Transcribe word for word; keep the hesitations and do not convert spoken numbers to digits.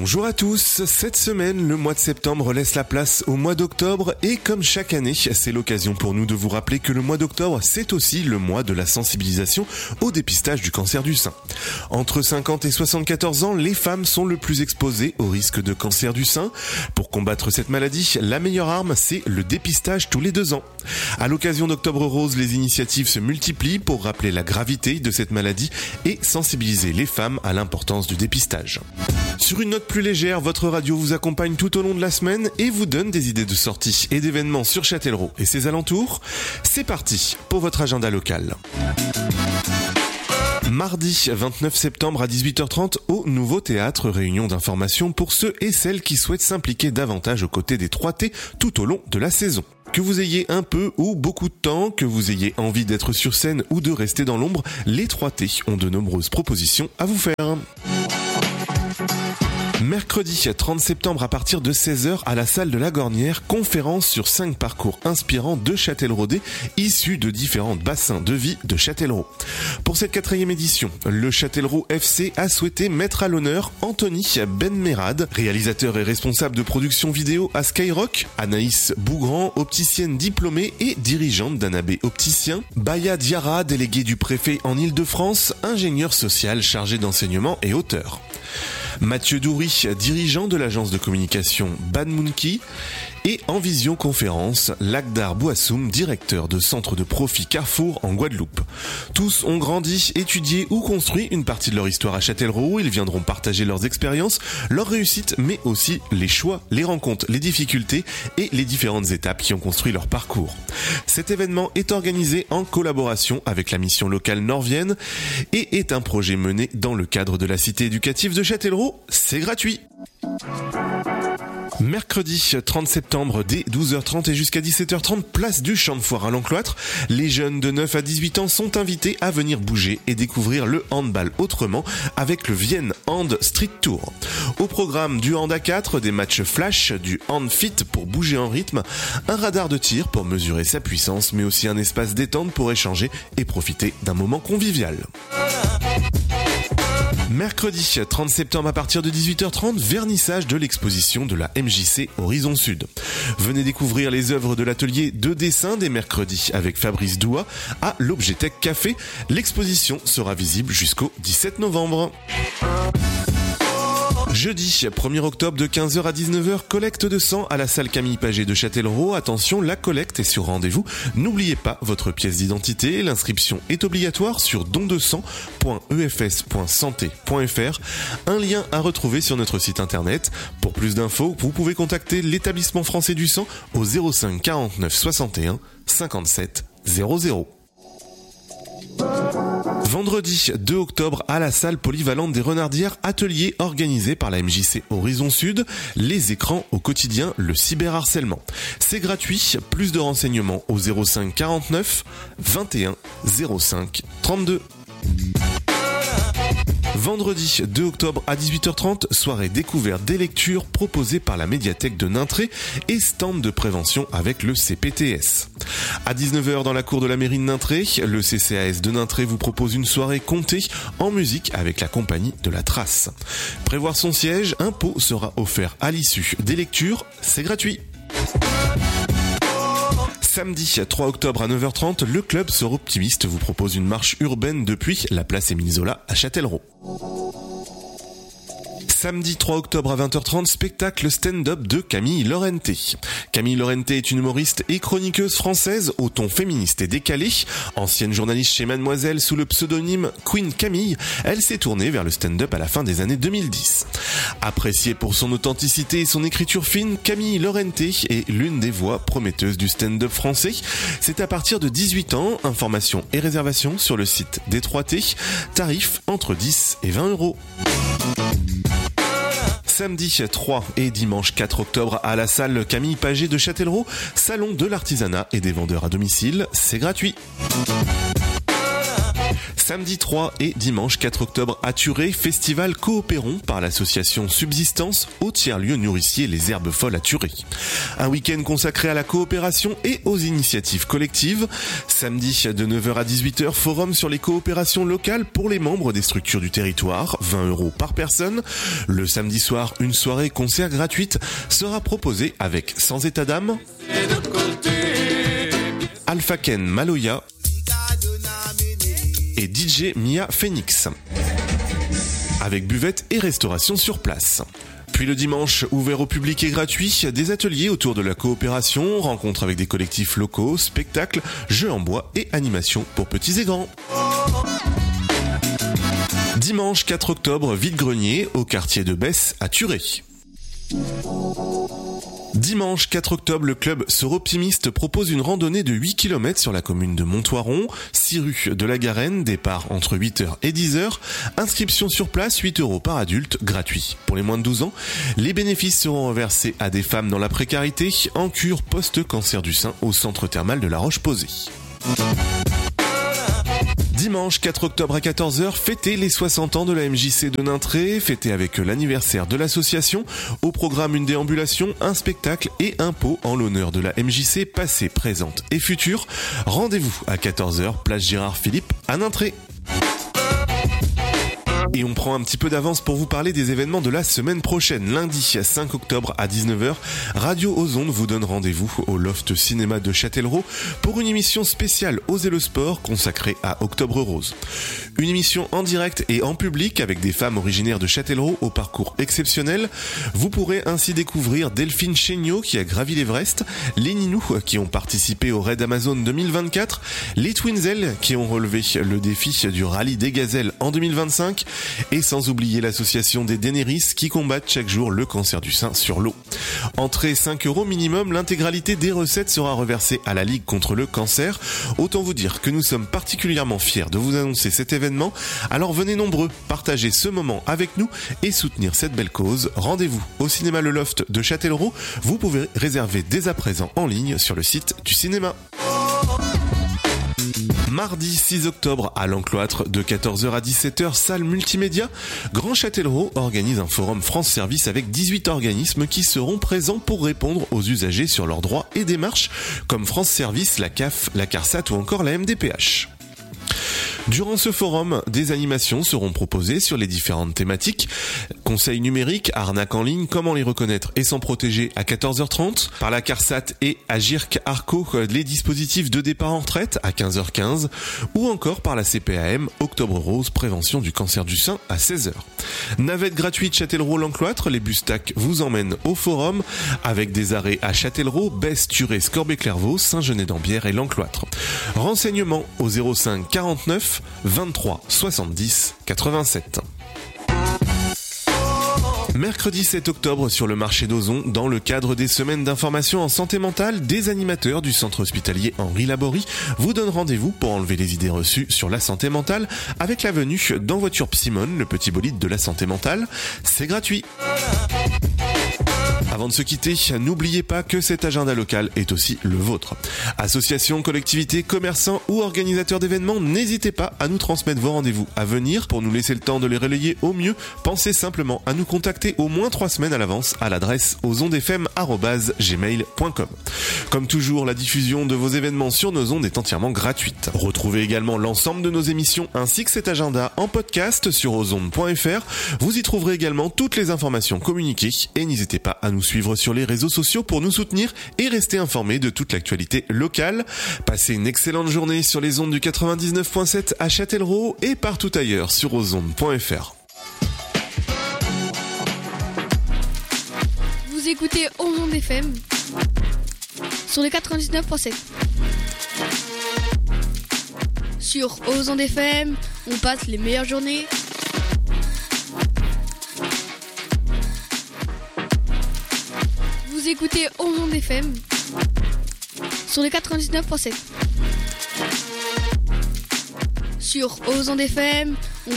Bonjour à tous, cette semaine, le mois de septembre laisse la place au mois d'octobre et comme chaque année, c'est l'occasion pour nous de vous rappeler que le mois d'octobre, c'est aussi le mois de la sensibilisation au dépistage du cancer du sein. Entre cinquante et soixante-quatorze ans, les femmes sont le plus exposées au risque de cancer du sein. Pour combattre cette maladie, la meilleure arme, c'est le dépistage tous les deux ans. À l'occasion d'Octobre Rose, les initiatives se multiplient pour rappeler la gravité de cette maladie et sensibiliser les femmes à l'importance du dépistage. Sur une note plus légère, votre radio vous accompagne tout au long de la semaine et vous donne des idées de sorties et d'événements sur Châtellerault et ses alentours. C'est parti pour votre agenda local. Mardi vingt-neuf septembre à dix-huit heures trente au Nouveau Théâtre, réunion d'information pour ceux et celles qui souhaitent s'impliquer davantage aux côtés des trois T tout au long de la saison. Que vous ayez un peu ou beaucoup de temps, que vous ayez envie d'être sur scène ou de rester dans l'ombre, les trois T ont de nombreuses propositions à vous faire. Mercredi trente septembre à partir de seize heures à la salle de la Gornière, conférence sur cinq parcours inspirants de Châtelleraudais issus de différents bassins de vie de Châtellerault. Pour cette quatrième édition, le Châtellerault F C a souhaité mettre à l'honneur Anthony Benmerad, réalisateur et responsable de production vidéo à Skyrock, Anaïs Bougrand, opticienne diplômée et dirigeante d'Anabé Opticien, Baya Diarra, délégué du préfet en Île-de-France, ingénieur social chargé d'enseignement et auteur. Mathieu Doury, dirigeant de l'agence de communication Bad Monkey, et en visioconférence, Lagdar Bouassoum, directeur de centre de profit Carrefour en Guadeloupe. Tous ont grandi, étudié ou construit une partie de leur histoire à Châtellerault. Ils viendront partager leurs expériences, leurs réussites, mais aussi les choix, les rencontres, les difficultés et les différentes étapes qui ont construit leur parcours. Cet événement est organisé en collaboration avec la mission locale Nord-Vienne et est un projet mené dans le cadre de la cité éducative de Châtellerault. C'est gratuit. Mercredi trente septembre dès douze heures trente et jusqu'à dix-sept heures trente, place du Champ de Foire à l'Encloître. Les jeunes de neuf à dix-huit ans sont invités à venir bouger et découvrir le handball autrement avec le Vienne Hand Street Tour. Au programme du hand à quatre, des matchs flash, du hand fit pour bouger en rythme, un radar de tir pour mesurer sa puissance, mais aussi un espace détente pour échanger et profiter d'un moment convivial. Mercredi trente septembre à partir de dix-huit heures trente, vernissage de l'exposition de la M J C Horizon Sud. Venez découvrir les œuvres de l'atelier de dessin des mercredis avec Fabrice Doua à l'Objetech Café. L'exposition sera visible jusqu'au dix-sept novembre. Jeudi premier octobre de quinze heures à dix-neuf heures, collecte de sang à la salle Camille Paget de Châtellerault. Attention, la collecte est sur rendez-vous. N'oubliez pas votre pièce d'identité. L'inscription est obligatoire sur don de sang point e f s point santé point f r. Un lien à retrouver sur notre site internet. Pour plus d'infos, vous pouvez contacter l'établissement français du sang au zéro cinq quarante-neuf soixante et un cinquante-sept zéro zéro. Vendredi deux octobre à la salle polyvalente des Renardières, atelier organisé par la M J C Horizon Sud, les écrans au quotidien, le cyberharcèlement. C'est gratuit, plus de renseignements au zéro cinq quarante-neuf vingt et un zéro cinq trente-deux. Vendredi deux octobre à dix-huit heures trente, soirée découverte des lectures proposée par la médiathèque de Nintré et stand de prévention avec le C P T S. À dix-neuf heures dans la cour de la mairie de Nintré, le C C A S de Nintré vous propose une soirée comptée en musique avec la compagnie de la Trace. Prévoir son siège, un pot sera offert à l'issue des lectures, c'est gratuit. Samedi trois octobre à neuf heures trente, le club Sœurs Optimistes vous propose une marche urbaine depuis la place Émile Zola à Châtellerault. Samedi trois octobre à vingt heures trente, spectacle stand-up de Camille Lorente. Camille Lorente est une humoriste et chroniqueuse française au ton féministe et décalé. Ancienne journaliste chez Mademoiselle sous le pseudonyme Queen Camille, elle s'est tournée vers le stand-up à la fin des années deux mille dix. Appréciée pour son authenticité et son écriture fine, Camille Lorente est l'une des voix prometteuses du stand-up français. C'est à partir de dix-huit ans, informations et réservations sur le site des trois T, tarif entre dix et vingt euros. Samedi trois et dimanche quatre octobre à la salle Camille Paget de Châtellerault, salon de l'artisanat et des vendeurs à domicile, c'est gratuit. Samedi trois et dimanche quatre octobre à Thurey, festival Coopérons par l'association Subsistance au tiers-lieu nourricier Les Herbes Folles à Thurey. Un week-end consacré à la coopération et aux initiatives collectives. Samedi de neuf heures à dix-huit heures, forum sur les coopérations locales pour les membres des structures du territoire, vingt euros par personne. Le samedi soir, une soirée concert gratuite sera proposée avec Sans état d'âme, Alpha Ken Maloya et D J Mia Phoenix, avec buvette et restauration sur place. Puis le dimanche, ouvert au public et gratuit, des ateliers autour de la coopération, rencontres avec des collectifs locaux, spectacles, jeux en bois et animations pour petits et grands. Dimanche quatre octobre, vide-grenier au quartier de Besse à Thurey. Dimanche quatre octobre, le club Soroptimiste propose une randonnée de huit kilomètres sur la commune de Montoiron, six rue de la Garenne, départ entre huit heures et dix heures. Inscription sur place, huit euros par adulte, gratuit. Pour les moins de douze ans, les bénéfices seront reversés à des femmes dans la précarité en cure post-cancer du sein au centre thermal de La Roche-Posay. Dimanche quatre octobre à quatorze heures, fêtez les soixante ans de la M J C de Nintré, fêtez avec l'anniversaire de l'association. Au programme, une déambulation, un spectacle et un pot en l'honneur de la M J C passée, présente et future. Rendez-vous à quatorze heures, place Gérard Philippe à Nintré. Et on prend un petit peu d'avance pour vous parler des événements de la semaine prochaine. Lundi cinq octobre à dix-neuf heures, Radio aux Ondes vous donne rendez-vous au Loft Cinéma de Châtellerault pour une émission spéciale Oser le sport consacrée à Octobre Rose. Une émission en direct et en public avec des femmes originaires de Châtellerault au parcours exceptionnel. Vous pourrez ainsi découvrir Delphine Chéniaud qui a gravi l'Everest, les Ninous qui ont participé au Raid Amazon deux mille vingt-quatre, les Twinzels qui ont relevé le défi du Rallye des Gazelles en deux mille vingt-cinq, et sans oublier l'association des Daenerys qui combattent chaque jour le cancer du sein sur l'eau. Entrée cinq euros minimum, l'intégralité des recettes sera reversée à la Ligue contre le cancer. Autant vous dire que nous sommes particulièrement fiers de vous annoncer cet événement. Alors venez nombreux, partagez ce moment avec nous et soutenir cette belle cause. Rendez-vous au cinéma Le Loft de Châtellerault. Vous pouvez réserver dès à présent en ligne sur le site du cinéma. Mardi six octobre à l'Encloître de quatorze heures à dix-sept heures, salle multimédia, Grand Châtellerault organise un forum France Service avec dix-huit organismes qui seront présents pour répondre aux usagers sur leurs droits et démarches comme France Service, la C A F, la CARSAT ou encore la M D P H. Durant ce forum, des animations seront proposées sur les différentes thématiques. Conseils numériques, arnaques en ligne, comment les reconnaître et s'en protéger à quatorze heures trente. Par la CARSAT et Agirc Arco, les dispositifs de départ en retraite à quinze heures quinze. Ou encore par la C P A M, Octobre Rose, prévention du cancer du sein à seize heures. Navette gratuite Châtellerault-L'Encloître, les bus T A C vous emmènent au forum avec des arrêts à Châtellerault, Besse, Thurey, Scorbé-Clairvaux, Saint-Genès-d'Ambière et L'Encloître. Renseignements au zéro cinq quarante-neuf vingt-trois soixante-dix quatre-vingt-sept. Mercredi sept octobre sur le marché d'Ozon, dans le cadre des semaines d'information en santé mentale, des animateurs du centre hospitalier Henri Laborie vous donnent rendez-vous pour enlever les idées reçues sur la santé mentale avec la venue dans Voiture Psimone, le petit bolide de la santé mentale. C'est gratuit. Avant de se quitter, n'oubliez pas que cet agenda local est aussi le vôtre. Associations, collectivités, commerçants ou organisateurs d'événements, n'hésitez pas à nous transmettre vos rendez-vous à venir. Pour nous laisser le temps de les relayer au mieux, pensez simplement à nous contacter au moins trois semaines à l'avance à l'adresse ozondefm arobase gmail point com. Comme toujours, la diffusion de vos événements sur nos ondes est entièrement gratuite. Retrouvez également l'ensemble de nos émissions ainsi que cet agenda en podcast sur ozonde point f r. Vous y trouverez également toutes les informations communiquées et n'hésitez pas à nous suivre sur les réseaux sociaux pour nous soutenir et rester informés de toute l'actualité locale. Passez une excellente journée sur les ondes du quatre-vingt-dix-neuf point sept à Châtellerault et partout ailleurs sur ozonde point f r. Vous écoutez Ozonde F M sur le quatre-vingt-dix-neuf point sept. Sur Ozonde F M, on passe les meilleures journées. Vous écoutez Ozonde F M sur le quatre-vingt-dix-neuf point sept. Sur Ozonde F M, on